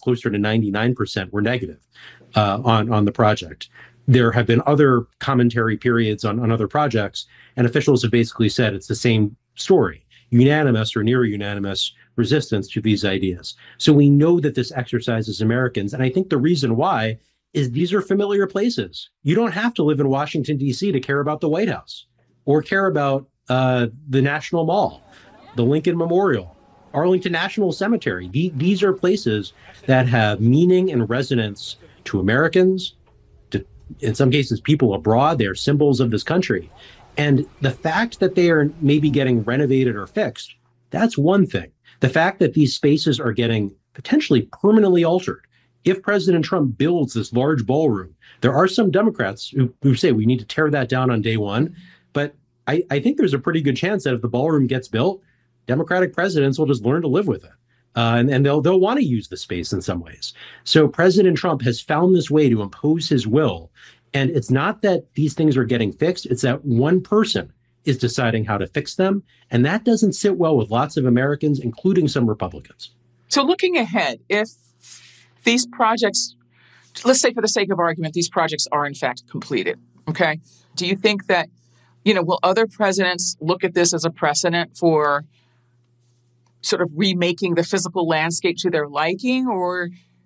closer to 99% were negative on the project. There have been other commentary periods on other projects, and officials have basically said it's the same story, unanimous or near unanimous resistance to these ideas. So we know that this exercises Americans. And I think the reason why is these are familiar places. You don't have to live in Washington, D.C. to care about the White House or care about the National Mall, the Lincoln Memorial, Arlington National Cemetery. These are places that have meaning and resonance to Americans, to, in some cases, people abroad. They're symbols of this country. And the fact that they are maybe getting renovated or fixed, that's one thing. The fact that these spaces are getting potentially permanently altered. If President Trump builds this large ballroom, there are some Democrats who say we need to tear that down on day one. But I think there's a pretty good chance that if the ballroom gets built, Democratic presidents will just learn to live with it. And they'll want to use the space in some ways. So President Trump has found this way to impose his will. And it's not that these things are getting fixed. It's that one person is deciding how to fix them. And that doesn't sit well with lots of Americans, including some Republicans. So looking ahead, if these projects, let's say for the sake of argument, these projects are in fact completed, okay? Do you think that, will other presidents look at this as a precedent for sort of remaking the physical landscape to their liking? Or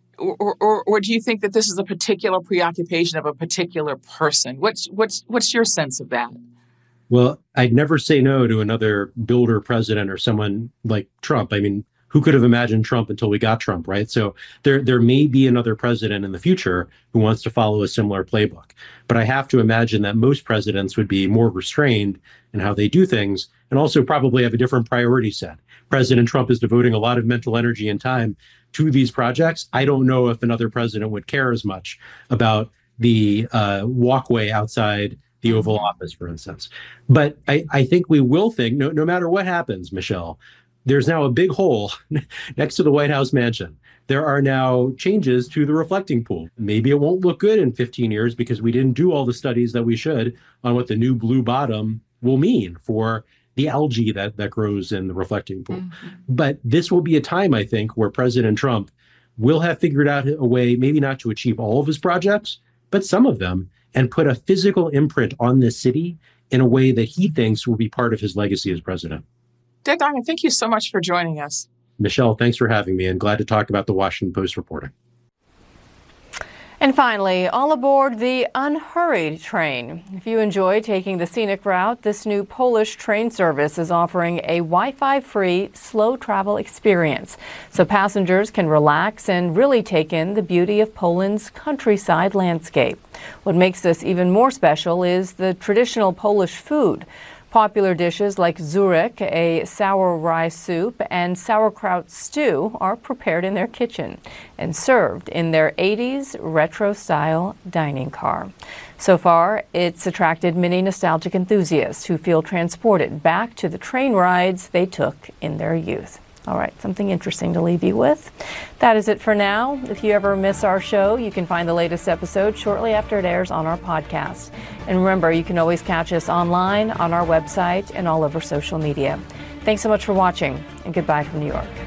do you think that this is a particular preoccupation of a particular person? What's your sense of that? Well, I'd never say no to another builder president or someone like Trump. I mean, who could have imagined Trump until we got Trump, right? So there may be another president in the future who wants to follow a similar playbook. But I have to imagine that most presidents would be more restrained in how they do things and also probably have a different priority set. President Trump is devoting a lot of mental energy and time to these projects. I don't know if another president would care as much about the walkway outside the Oval Office, for instance. But I think we will think, no matter what happens, Michelle, there's now a big hole next to the White House mansion. There are now changes to the reflecting pool. Maybe it won't look good in 15 years because we didn't do all the studies that we should on what the new blue bottom will mean for the algae that grows in the reflecting pool. Mm-hmm. But this will be a time, I think, where President Trump will have figured out a way, maybe not to achieve all of his projects, but some of them, and put a physical imprint on this city in a way that he thinks will be part of his legacy as president. Dan Diamond, thank you so much for joining us. Michelle, thanks for having me, and glad to talk about the Washington Post reporting. And finally, all aboard the unhurried train. If you enjoy taking the scenic route, this new Polish train service is offering a Wi-Fi-free slow travel experience, so passengers can relax and really take in the beauty of Poland's countryside landscape. What makes this even more special is the traditional Polish food. Popular dishes like zurek, a sour rye soup, and sauerkraut stew are prepared in their kitchen and served in their 80s retro-style dining car. So far, it's attracted many nostalgic enthusiasts who feel transported back to the train rides they took in their youth. All right, something interesting to leave you with. That is it for now. If you ever miss our show, you can find the latest episode shortly after it airs on our podcast. And remember, you can always catch us online, on our website, and all over social media. Thanks so much for watching, and goodbye from New York.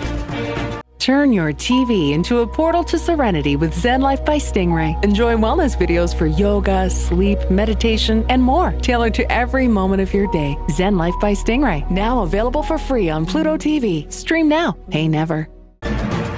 Turn your TV into a portal to serenity with Zen Life by Stingray. Enjoy wellness videos for yoga, sleep, meditation, and more, tailored to every moment of your day. Zen Life by Stingray, now available for free on Pluto TV. Stream now, pay never.